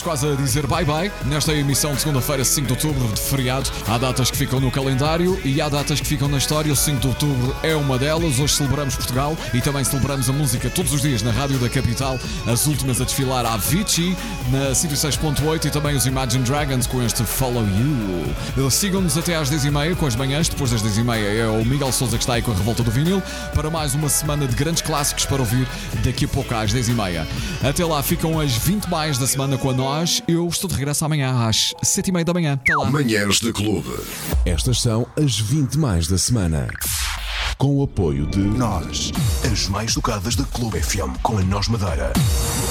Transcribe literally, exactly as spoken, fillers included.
Estamos quase a dizer bye-bye nesta emissão de segunda-feira, cinco de outubro, de feriado. Há datas que ficam no calendário e há datas que ficam na história. O cinco de outubro é uma delas. Hoje celebramos Portugal e também celebramos a música todos os dias na Rádio da Capital. As últimas a desfilar, a Avicii na cento e seis ponto oito e também os Imagine Dragons com este Follow You. Sigam-nos até às dez e meia com as manhãs. Depois das dez e meia é o Miguel Sousa que está aí com a Revolta do Vinil para mais uma semana de grandes clássicos para ouvir daqui a pouco às dez e meia. Até lá ficam as vinte mais da semana com a nós. Eu estou de regresso amanhã às sete e meia da manhã. Até lá. Manhãs de Clube. Estas são as vinte mais da semana. Com o apoio de Nós, as mais tocadas da Clube F M com a Nós Madeira.